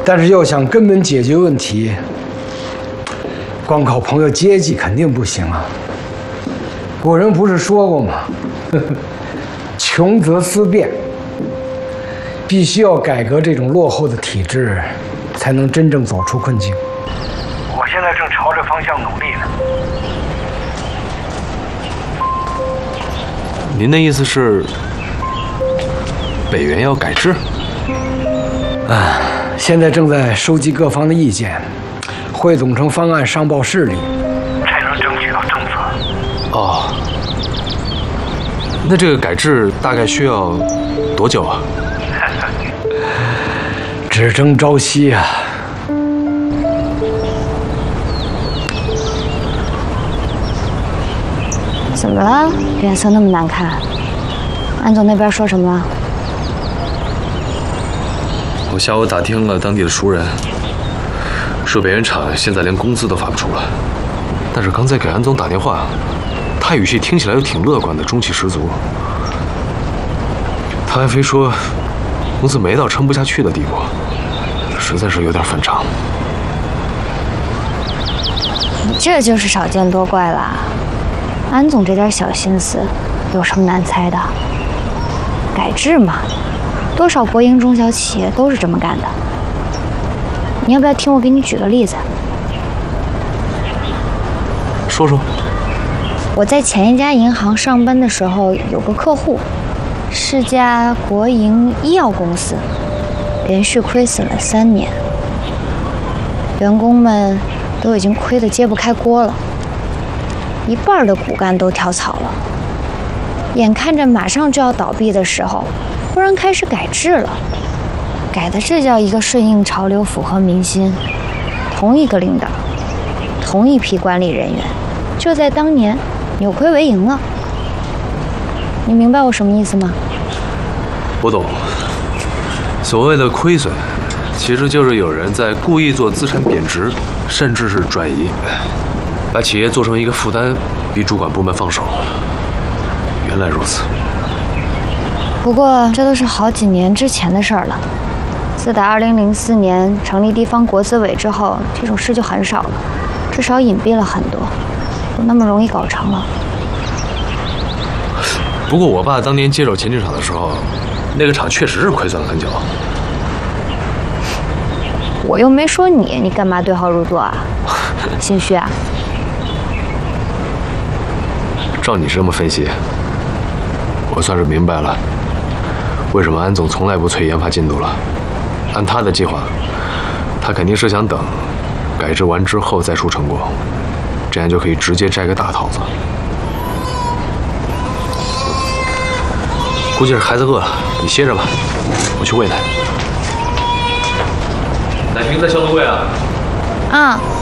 但是要想根本解决问题，光靠朋友接济肯定不行啊。古人不是说过吗？穷则思变，必须要改革这种落后的体制，才能真正走出困境。我现在正朝着方向努力呢。 您的意思是，北元要改制？ 现在正在收集各方的意见，汇总成方案上报市里，才能争取到政策。 哦，那这个改制大概需要多久啊？ 只争朝夕啊！ 怎么了？脸色那么难看？安总那边说什么了？ 我下午打听了当地的熟人，说北原厂现在连工资都发不出了。但是刚才给安总打电话，他语气听起来又挺乐观的，中气十足。他还非说公司没到撑不下去的地步，实在是有点反常。 你这就是少见多怪了。安总这点小心思，有什么难猜的？改制嘛，多少国营中小企业都是这么干的。你要不要听我给你举个例子？ 说说。 我在前一家银行上班的时候，有个客户，是家国营医药公司，连续亏损了3年，员工们都已经亏得揭不开锅了。一半的骨干都跳槽了，眼看着马上就要倒闭的时候，忽然开始改制了，改的这叫一个顺应潮流，符合民心。同一个领导，同一批管理人员，就在当年扭亏为盈了。你明白我什么意思吗？ 我懂。所谓的亏损，其实就是有人在故意做资产贬值，甚至是转移。把企业做成一个负担，逼主管部门放手。原来如此。 不过这都是好几年之前的事儿了。自打2004年成立地方国资委之后，这种事就很少了，至少隐蔽了很多，不那么容易搞成了。 不过我爸当年接手前进厂的时候，那个厂确实是亏损了很久。 我又没说你，你干嘛对号入座啊？心虚啊？ 照你这么分析，我算是明白了，为什么安总从来不催研发进度了。按他的计划，他肯定是想等改制完之后再出成果，这样就可以直接摘个大桃子。估计是孩子饿了，你歇着吧，我去喂奶。奶瓶在消毒柜啊。 啊。